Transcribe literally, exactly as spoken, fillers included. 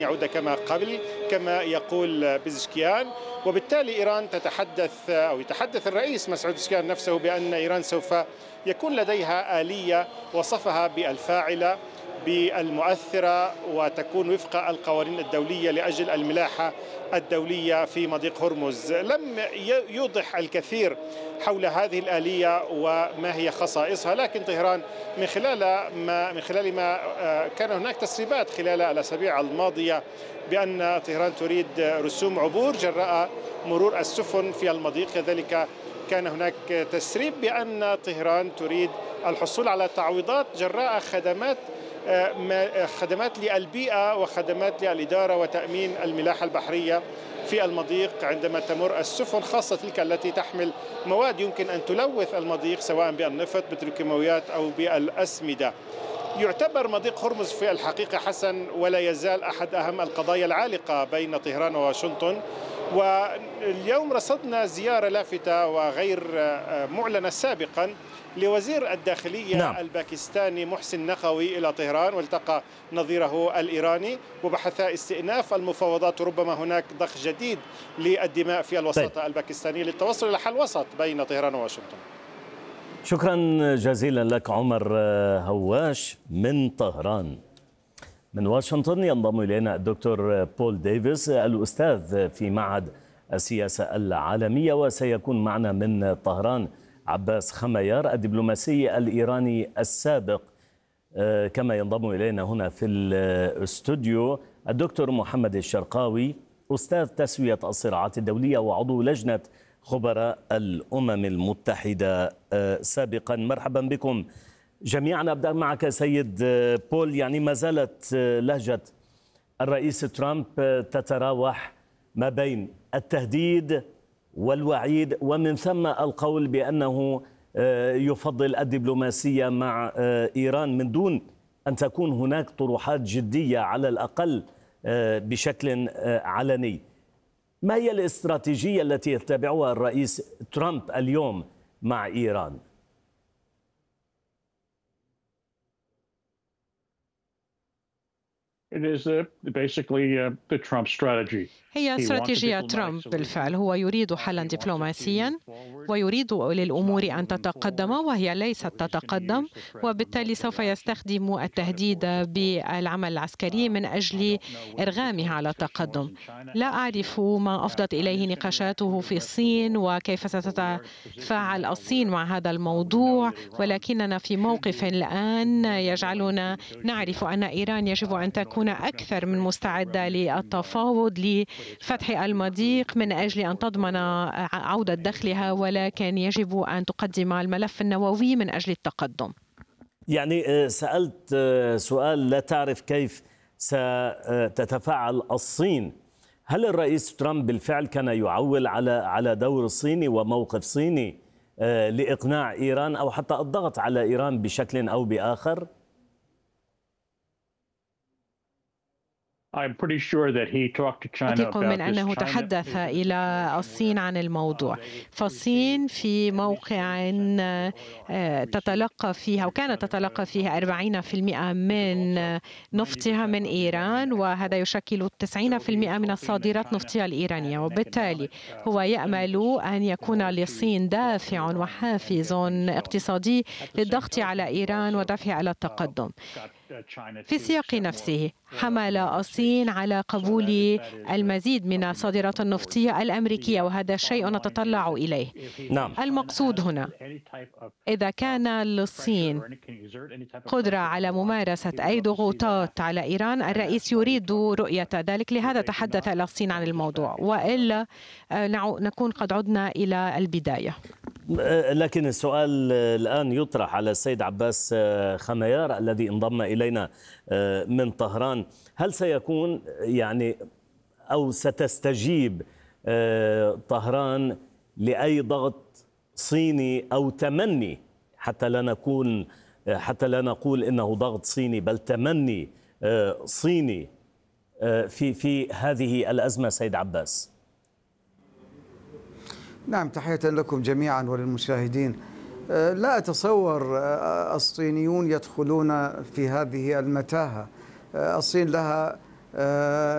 يعود كما قبل كما يقول بيزشكيان. وبالتالي إيران تتحدث أو يتحدث الرئيس مسعود بيزشكيان نفسه بأن إيران سوف يكون لديها آلية وصفها بالفاعلة بالمؤثرة وتكون وفق القوانين الدولية لأجل الملاحة الدولية في مضيق هرمز. لم يوضح الكثير حول هذه الآلية وما هي خصائصها، لكن طهران من خلال ما من خلال ما كان هناك تسريبات خلال الأسابيع الماضية بأن طهران تريد رسوم عبور جراء مرور السفن في المضيق. كذلك كان هناك تسريب بأن طهران تريد الحصول على تعويضات جراء خدمات خدمات للبيئة وخدمات للإدارة وتأمين الملاحة البحرية في المضيق عندما تمر السفن، خاصة تلك التي تحمل مواد يمكن أن تلوث المضيق سواء بالنفط بالكيماويات أو بالأسمدة. يعتبر مضيق هرمز في الحقيقة حسن ولا يزال أحد أهم القضايا العالقة بين طهران وواشنطن. واليوم رصدنا زيارة لافتة وغير معلنة سابقا لوزير الداخلية نعم. الباكستاني محسن نقوي إلى طهران، والتقى نظيره الإيراني وبحثا استئناف المفاوضات، وربما هناك ضخ جديد للدماء في الوساطة الباكستانية للتوصل إلى حل وسط بين طهران وواشنطن. شكرا جزيلا لك عمر هواش من طهران. من واشنطن ينضم إلينا الدكتور بول ديفيس الأستاذ في معهد السياسة العالمية، وسيكون معنا من طهران عباس خميار الدبلوماسي الإيراني السابق. كما ينضم إلينا هنا في الاستوديو الدكتور محمد الشرقاوي أستاذ تسوية الصراعات الدولية وعضو لجنة خبراء الأمم المتحدة سابقا. مرحبا بكم جميعا. أبدأ معك سيد بول. يعني ما زالت لهجة الرئيس ترامب تتراوح ما بين التهديد والوعيد ومن ثم القول بأنه يفضل الدبلوماسية مع إيران من دون أن تكون هناك طروحات جدية على الأقل بشكل علني. ما هي الاستراتيجية التي يتبعها الرئيس ترامب اليوم مع إيران؟ It is uh, basically uh, the Trump strategy. هي استراتيجية ترامب بالفعل. هو يريد حلا دبلوماسيا ويريد للأمور أن تتقدم وهي ليست تتقدم، وبالتالي سوف يستخدم التهديد بالعمل العسكري من أجل إرغامها على التقدم. لا أعرف ما أفضت إليه نقاشاته في الصين وكيف ستتفاعل الصين مع هذا الموضوع، ولكننا في موقف الآن يجعلنا نعرف أن إيران يجب أن تكون أكثر من مستعدة للتفاوض فتح المضيق من أجل أن تضمن عودة دخلها، ولكن يجب أن تقدم الملف النووي من أجل التقدم. يعني سألت سؤال لا تعرف كيف ستتفاعل الصين. هل الرئيس ترامب بالفعل كان يعول على على دور الصيني وموقف صيني لإقناع إيران أو حتى الضغط على إيران بشكل أو بآخر؟ أثق من أنه تحدث إلى الصين عن الموضوع، فالصين في موقع تتلقى فيها وكانت تتلقى فيها أربعين بالمئة من نفطها من إيران، وهذا يشكل تسعين بالمئة من الصادرات النفطية الإيرانية، وبالتالي هو يأمل أن يكون للصين دافع وحافز اقتصادي للضغط على إيران ودفعها إلى التقدم. في السياق نفسه حمل الصين على قبول المزيد من الصادرات النفطية الأمريكية، وهذا شيء نتطلع إليه. نعم. المقصود هنا إذا كان للصين قدرة على ممارسة أي ضغوطات على إيران، الرئيس يريد رؤية ذلك، لهذا تحدث إلى الصين عن الموضوع، وإلا نكون قد عدنا إلى البداية. لكن السؤال الآن يطرح على السيد عباس خميار الذي انضم إلينا من طهران. هل سيكون يعني أو ستستجيب طهران لأي ضغط صيني أو تمني، حتى لا نكون حتى لا نقول إنه ضغط صيني بل تمني صيني في في هذه الأزمة سيد عباس؟ نعم، تحية لكم جميعا وللمشاهدين. لا أتصور الصينيون يدخلون في هذه المتاهة. الصين لها